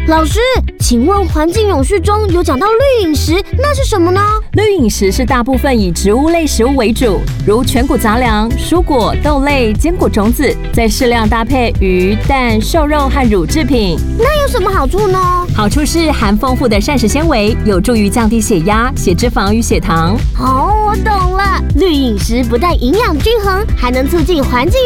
老师，请问环境永续中有讲到绿饮食，那是什么呢？ 绿饮食是大部分以植物类食物为主，如全谷杂粮、蔬果、豆类、坚果种子，再适量搭配鱼、蛋、瘦肉和乳制品。 那有什么好处呢？ 好处是含丰富的膳食纤维，有助于降低血压、血脂肪与血糖。 哦，我懂了，绿饮食不但营养均衡，还能促进环境